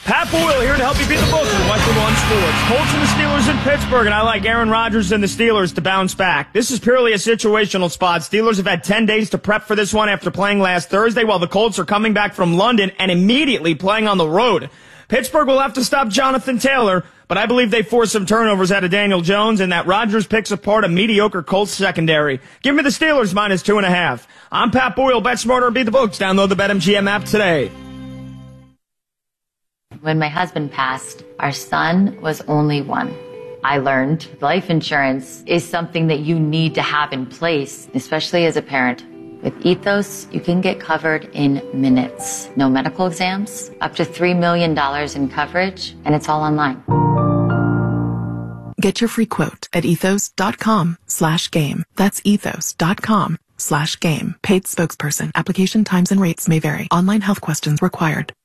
Pat Boyle here to help you beat the books with Western One Sports. Colts and the Steelers in Pittsburgh, and I like Aaron Rodgers and the Steelers to bounce back. This is purely a situational spot. Steelers have had 10 days to prep for this one after playing last Thursday, while the Colts are coming back from London and immediately playing on the road. Pittsburgh will have to stop Jonathan Taylor, but I believe they force some turnovers out of Daniel Jones and that Rodgers picks apart a mediocre Colts secondary. Give me the Steelers minus 2.5. I'm Pat Boyle. Bet smarter and beat the books. Download the BetMGM app today. When my husband passed, our son was only one. I learned life insurance is something that you need to have in place, especially as a parent. With Ethos, you can get covered in minutes. No medical exams, up to $3 million in coverage, and it's all online. Get your free quote at ethos.com/game. That's ethos.com/game. Paid spokesperson. Application times and rates may vary. Online health questions required.